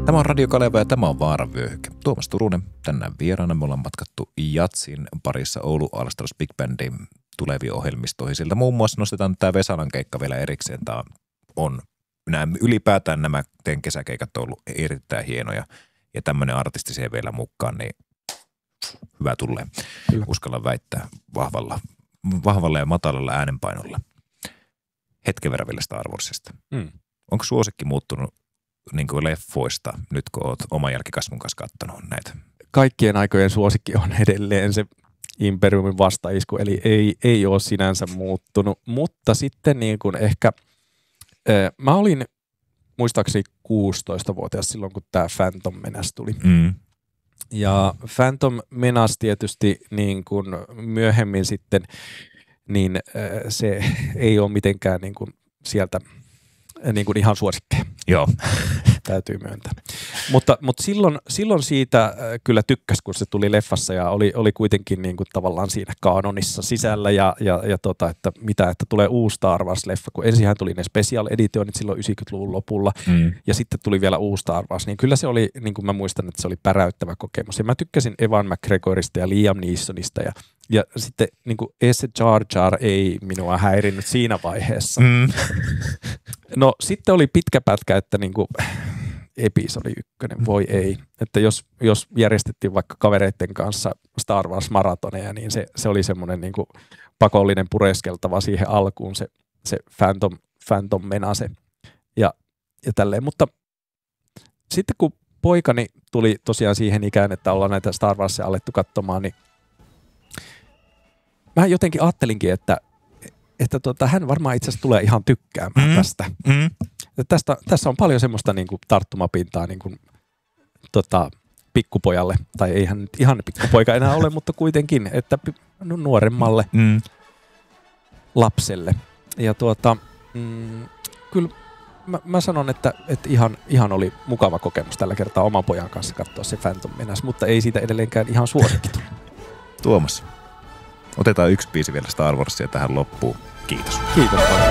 Tämä on Radio Kaleva ja tämä on Vaaravyöhyke. Tuomas Turunen, tänään vieraana. Me ollaan matkattu Jatsin parissa Oulu All-Stars Big Bandin tuleviin ohjelmistoihin. Sieltä muun muassa nostetaan tämä Vesalan keikka vielä erikseen. Tämä on, ylipäätään nämä teidän kesäkeikat on ollut erittäin hienoja. Ja tämmöinen artisti siihen vielä mukaan, niin hyvä tulee. Uskalla väittää vahvalla ja matalalla äänenpainolla. Hetken verran vielä Star Warsista. Onko suosikki muuttunut niin kuin leffoista, nyt kun olet oman jälkikasvun kanssa katsonut näitä? Kaikkien aikojen suosikki on edelleen se Imperiumin vastaisku, eli ei ole sinänsä muuttunut. Mutta sitten niin kuin ehkä, mä olin muistaakseni 16-vuotias silloin, kun tämä Phantom Menace tuli. Ja Phantom Menace tietysti niin kuin myöhemmin sitten, niin se ei ole mitenkään niin kuin sieltä niin kuin ihan suosikkeja. Joo. Täytyy myöntää. Mutta silloin siitä kyllä tykkäs, kun se tuli leffassa ja oli kuitenkin niin kuin tavallaan siinä kaanonissa sisällä ja että tulee uusi Star Wars-leffa, kun ensinhän tuli ne special editionit silloin 90-luvun lopulla ja sitten tuli vielä uusi Star Wars, niin kyllä se oli, niin kuin mä muistan, että se oli päräyttävä kokemus. Ja mä tykkäsin Ewan McGregorista ja Liam Neesonista ja sitten niin kuin se Jar Jar ei minua häirinnyt siinä vaiheessa. No sitten oli pitkä pätkä, että niin kuin episodi 1, voi ei. Että jos järjestettiin vaikka kavereiden kanssa Star Wars maratoneja, niin se oli semmoinen niin kuin pakollinen pureskeltava siihen alkuun se Phantom Menace ja tälleen. Mutta sitten kun poikani tuli tosiaan siihen ikään, että ollaan näitä Star Warsia alettu katsomaan, niin mä jotenkin ajattelinkin, että hän varmaan itse asiassa tulee ihan tykkäämään tästä. Tässä on paljon semmoista niin kuin tarttumapintaa niin kuin, pikkupojalle, tai ei hän nyt ihan pikkupoika enää ole, mutta kuitenkin, että nuoremmalle lapselle. Ja kyllä mä sanon, että ihan oli mukava kokemus tällä kertaa oman pojan kanssa katsoa se Phantom Menace, mutta ei siitä edelleenkään ihan suosikki tule. Tuomas, otetaan yksi biisi vielä Star Warsia tähän loppuun. Kiitos. Kiitos paljon.